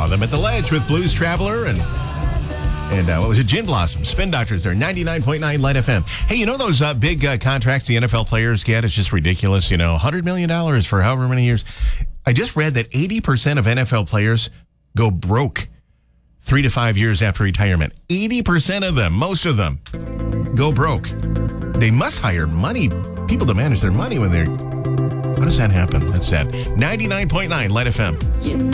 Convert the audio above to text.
them at the Ledge with Blues Traveler and what was it? Gin Blossom. Spin Doctors there, 99.9 Light FM. Hey, you know those big contracts the NFL players get? It's just ridiculous. $100 million for however many years. I just read that 80% of NFL players go broke 3 to 5 years after retirement. 80% of them, most of them, go broke. They must hire people to manage their money when they're... How does that happen? That's sad. 99.9 Light FM.